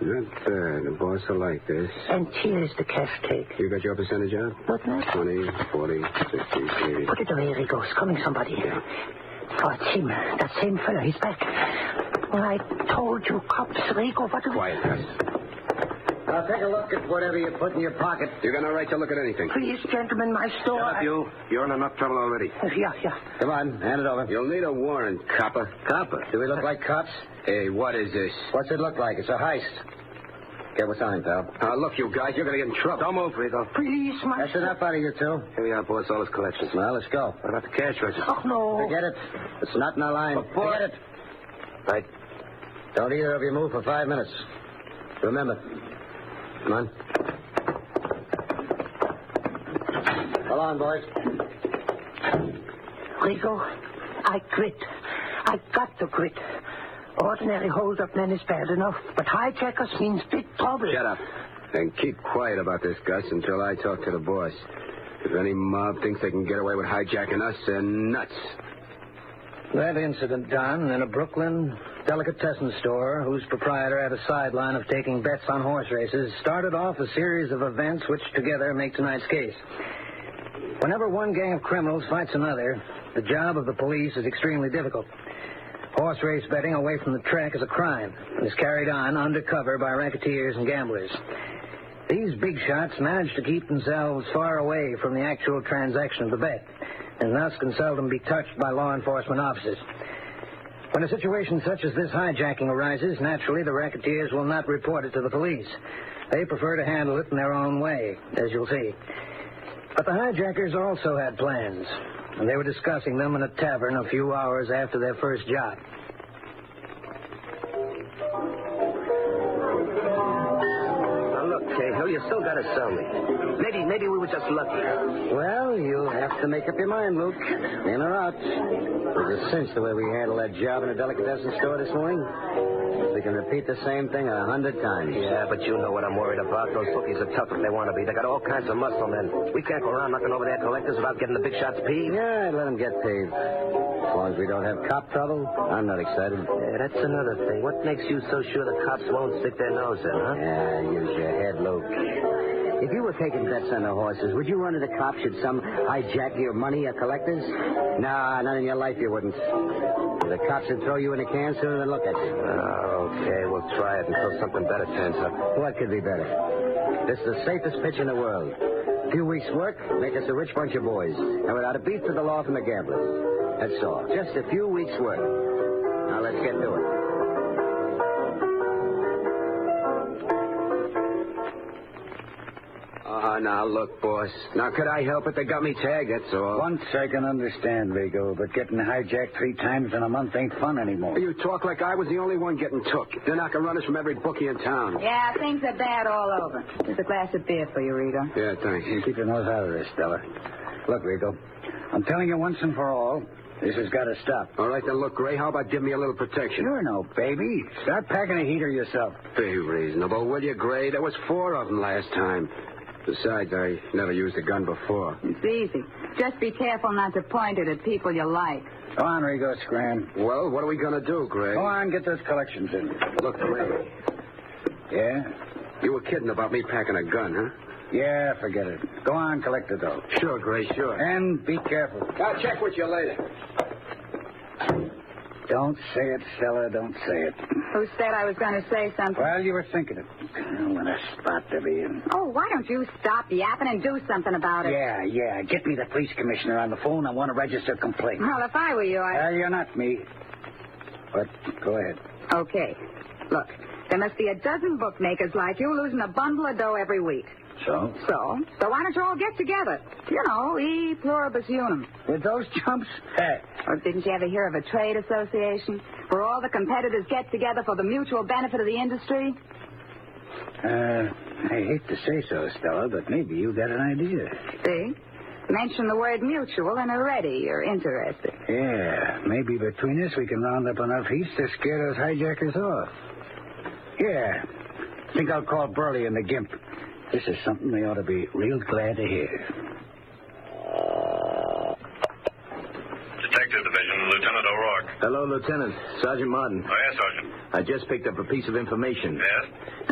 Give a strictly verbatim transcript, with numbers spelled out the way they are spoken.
Not bad. The boss will like this. And here's the cash take. You got your percentage out? Not that. twenty, forty, sixty, eighty. Put it away, Rico. It's coming somebody. Yeah. Oh, it's him. That same fella. He's back. Well, I told you, cops, Rico. What do we... Quiet, Gus. Now, take a look at whatever you put in your pocket. You got no right to look at anything. Please, gentlemen, my store... Shut up, you. You're in enough trouble already. Yeah, yeah. Come on, hand it over. You'll need a warrant, copper. Copper? Do we look like cops? Hey, what is this? What's it look like? It's a heist. Okay, what's on him, pal? Uh, look, you guys, you're going to get in trouble. Don't move, Rico. Please, my... That's enough out of you two. Here we are, boss. All his collections. Well, let's go. What about the cash register? Oh, no. Forget it. It's not in our line. But, boy- Forget it. Right. Don't either of you move for five minutes. Remember. Come on. Hold on, boys. Rico, I quit. I got to quit. Ordinary hold-up men is bad enough, but hijackers means big trouble. Shut up. And keep quiet about this, Gus, until I talk to the boss. If any mob thinks they can get away with hijacking us, they're nuts. That incident, Don, in a Brooklyn delicatessen store whose proprietor had a sideline of taking bets on horse races, started off a series of events which together make tonight's case. Whenever one gang of criminals fights another, the job of the police is extremely difficult. Horse race betting away from the track is a crime and is carried on undercover by racketeers and gamblers. These big shots manage to keep themselves far away from the actual transaction of the bet, and thus can seldom be touched by law enforcement officers. When a situation such as this hijacking arises, naturally the racketeers will not report it to the police. They prefer to handle it in their own way, as you'll see. But the hijackers also had plans, and they were discussing them in a tavern a few hours after their first job. Now, look, Cahill, you still got to sell me. Maybe, maybe we were just lucky. Well, you'll have to make up your mind, Luke. In or out. It was a cinch the way we handled that job in a delicatessen store this morning. We can repeat the same thing a hundred times. Yeah, but you know what I'm worried about. Those bookies are tough if they want to be. They got all kinds of muscle men. We can't go around knocking over their collectors without getting the big shots peeved. Yeah, I'd let them get paid. As long as we don't have cop trouble, I'm not excited. Yeah, that's another thing. What makes you so sure the cops won't stick their nose in, huh? Yeah, use your head, Luke. If you were taking bets on the horses, would you run to the cops should some hijack your money or collectors? Nah, not in your life you wouldn't. The cops would throw you in a can sooner than look at you. Oh, okay, we'll try it until something better turns up. What could be better? This is the safest pitch in the world. A few weeks' work, make us a rich bunch of boys. And without a beat to the law from the gamblers. That's all. Just a few weeks' work. Now let's get to it. Ah, uh, now, look, boss. Now, could I help it? They got me tagged, that's all. Once I can understand, Rigo, but getting hijacked three times in a month ain't fun anymore. You talk like I was the only one getting took. They're knocking runners from every bookie in town. Yeah, things are bad all over. There's a glass of beer for you, Rigo. Yeah, thanks. You keep your nose out of this, Stella. Look, Rigo, I'm telling you once and for all, this has got to stop. All right, then, look, Gray, how about give me a little protection? You're no baby. Start packing a heater yourself. Be reasonable, will you, Gray? There was four of them last time. Besides, I never used a gun before. It's easy. Just be careful not to point it at people you like. Go on, Rigo, Scram. Well, what are we going to do, Gray? Go on, get those collections in. Look, Gray. Yeah? You were kidding about me packing a gun, huh? Yeah, forget it. Go on, collect the dough. Sure, Gray, sure. And be careful. I'll check with you later. Don't say it, Stella, don't say it. Who said I was going to say something? Well, you were thinking it. Oh, what a spot to be in. Oh, why don't you stop yapping and do something about it? Yeah, yeah. Get me the police commissioner on the phone. I want to register a complaint. Well, if I were you, I... Well, you're not me. But go ahead. Okay. Look, there must be a dozen bookmakers like you losing a bundle of dough every week. So? So? So why don't you all get together? You know, e pluribus unum. With those chumps? Hey. Or didn't you ever hear of a trade association where all the competitors get together for the mutual benefit of the industry? Uh, I hate to say so, Stella, but maybe you got an idea. See? Mention the word mutual and already you're interested. Yeah, maybe between us we can round up enough heat to scare those hijackers off. Yeah. Think I'll call Burley and the Gimp. This is something they ought to be real glad to hear. Detective Division, Lieutenant O'Rourke. Hello, Lieutenant. Sergeant Martin. Oh, yes, Sergeant. I just picked up a piece of information. Yes?